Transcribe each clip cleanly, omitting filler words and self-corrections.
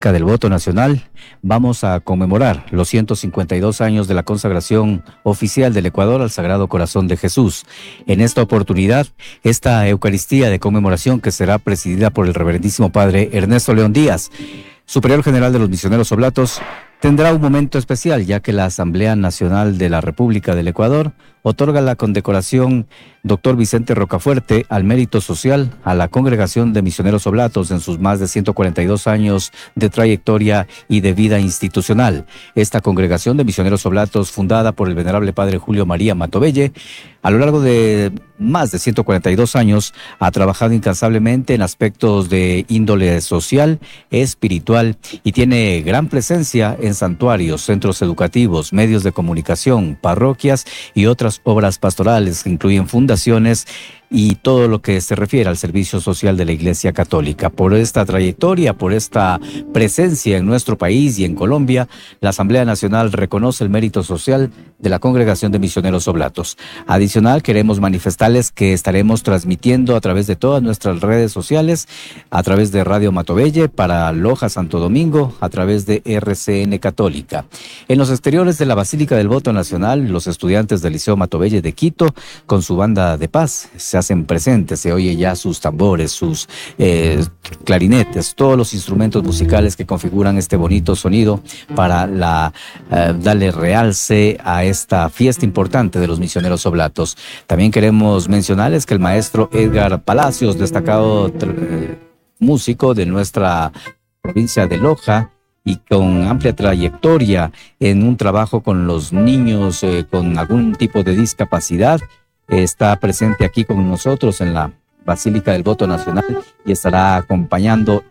del voto nacional, vamos a conmemorar los 152 años de la consagración oficial del Ecuador al Sagrado Corazón de Jesús. En esta oportunidad, esta Eucaristía de conmemoración, que será presidida por el reverendísimo Padre Ernesto León Díaz, Superior General de los Misioneros Oblatos, tendrá un momento especial, ya que la Asamblea Nacional de la República del Ecuador otorga la condecoración Dr. Vicente Rocafuerte al mérito social a la Congregación de Misioneros Oblatos en sus más de 142 años de trayectoria y de vida institucional. Esta Congregación de Misioneros Oblatos, fundada por el venerable Padre Julio María Matovelle, a lo largo de más de 142 años, ha trabajado incansablemente en aspectos de índole social, espiritual, y tiene gran presencia en santuarios, centros educativos, medios de comunicación, parroquias y otras obras pastorales que incluyen fundaciones y todo lo que se refiere al servicio social de la Iglesia Católica. Por esta trayectoria, por esta presencia en nuestro país y en Colombia, la Asamblea Nacional reconoce el mérito social de la Congregación de Misioneros Oblatos. Adicional, queremos manifestarles que estaremos transmitiendo a través de todas nuestras redes sociales, a través de Radio Matovelle para Loja, Santo Domingo, a través de RCN Católica. En los exteriores de la Basílica del Voto Nacional, los estudiantes del Liceo Matovelle de Quito, con su banda de paz, se hacen presentes, se oye ya sus tambores, sus clarinetes, todos los instrumentos musicales que configuran este bonito sonido para darle realce a esta fiesta importante de los Misioneros Oblatos. También queremos mencionarles que el maestro Edgar Palacios, destacado músico de nuestra provincia de Loja, y con amplia trayectoria en un trabajo con los niños con algún tipo de discapacidad, está presente aquí con nosotros en la Basílica del Voto Nacional y estará acompañando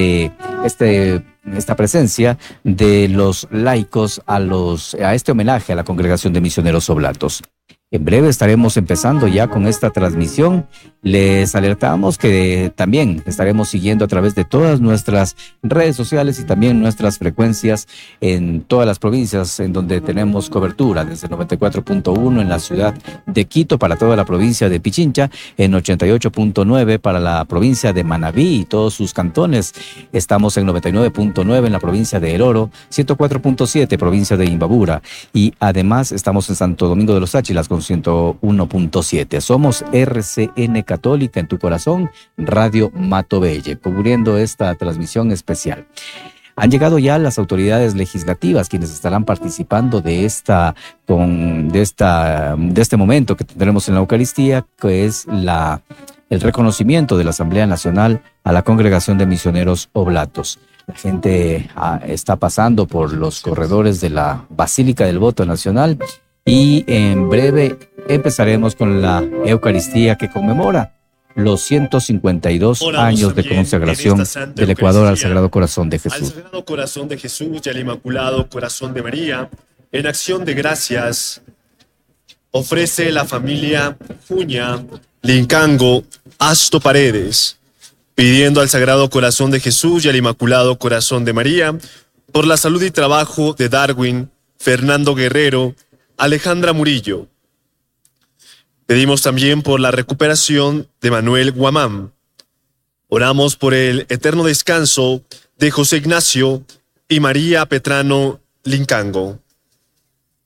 esta presencia de los laicos a este homenaje a la Congregación de Misioneros Oblatos. En breve estaremos empezando ya con esta transmisión. Les alertamos que también estaremos siguiendo a través de todas nuestras redes sociales y también nuestras frecuencias en todas las provincias en donde tenemos cobertura, desde 94.1 en la ciudad de Quito para toda la provincia de Pichincha, en 88.9 para la provincia de Manabí y todos sus cantones. Estamos en 99.9 en la provincia de El Oro, 104.7 provincia de Imbabura, y además estamos en Santo Domingo de los Áchilas con 101.7. Somos RCN Católica en tu corazón, Radio Matovelle, cubriendo esta transmisión especial. Han llegado ya las autoridades legislativas, quienes estarán participando de este momento que tendremos en la Eucaristía, que es el reconocimiento de la Asamblea Nacional a la Congregación de Misioneros Oblatos. La gente está pasando por los corredores de la Basílica del Voto Nacional y en breve empezaremos con la Eucaristía que conmemora los 152 años de consagración del Ecuador al Sagrado Corazón de Jesús. Al Sagrado Corazón de Jesús y al Inmaculado Corazón de María, en acción de gracias, ofrece la familia Juña Lincango Asto Paredes, pidiendo al Sagrado Corazón de Jesús y al Inmaculado Corazón de María por la salud y trabajo de Darwin, Fernando Guerrero, Alejandra Murillo. Pedimos también por la recuperación de Manuel Guamán. Oramos por el eterno descanso de José Ignacio y María Petrano Lincango.